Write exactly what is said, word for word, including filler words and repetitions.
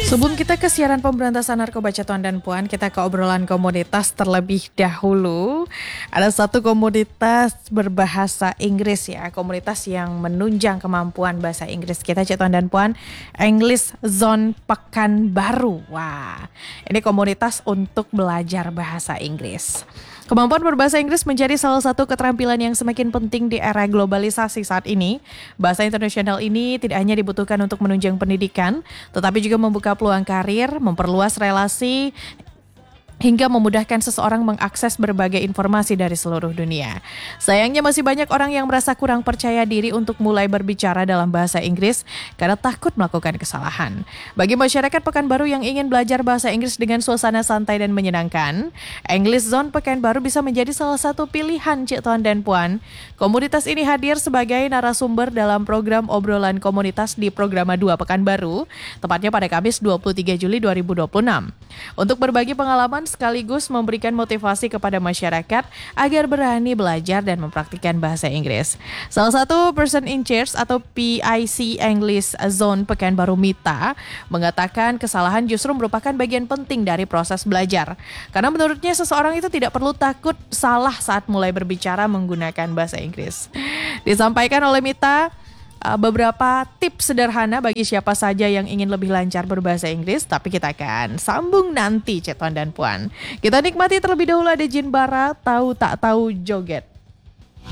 Sebelum kita ke siaran pemberantasan narkoba Tuan dan Puan, kita ke obrolan komoditas terlebih dahulu. Ada satu komoditas berbahasa Inggris ya, komunitas yang menunjang kemampuan bahasa Inggris kita Tuan dan Puan, English Zone Pekanbaru. Wah, ini komunitas untuk belajar bahasa Inggris. Kemampuan berbahasa Inggris menjadi salah satu keterampilan yang semakin penting di era globalisasi saat ini. Bahasa internasional ini tidak hanya dibutuhkan untuk menunjang pendidikan, tetapi juga membuka peluang karir, memperluas relasi, hingga memudahkan seseorang mengakses berbagai informasi dari seluruh dunia. Sayangnya masih banyak orang yang merasa kurang percaya diri untuk mulai berbicara dalam bahasa Inggris karena takut melakukan kesalahan. Bagi masyarakat Pekanbaru yang ingin belajar bahasa Inggris dengan suasana santai dan menyenangkan, English Zone Pekanbaru bisa menjadi salah satu pilihan Cik Tuan dan Puan. Komunitas ini hadir sebagai narasumber dalam program obrolan komunitas di Programa dua Pekanbaru, tepatnya pada Kamis dua puluh tiga Juli dua ribu dua puluh enam. Untuk berbagi pengalaman sekaligus memberikan motivasi kepada masyarakat agar berani belajar dan mempraktikkan bahasa Inggris. Salah satu person in charge atau P I C English Zone Pekanbaru Mita mengatakan kesalahan justru merupakan bagian penting dari proses belajar. Karena menurutnya seseorang itu tidak perlu takut salah saat mulai berbicara menggunakan bahasa Inggris. Disampaikan oleh Mita beberapa tips sederhana bagi siapa saja yang ingin lebih lancar berbahasa Inggris, tapi kita akan sambung nanti Cik Tuan dan Puan. Kita nikmati terlebih dahulu ada Jin Bara, Tahu Tak Tahu Joget.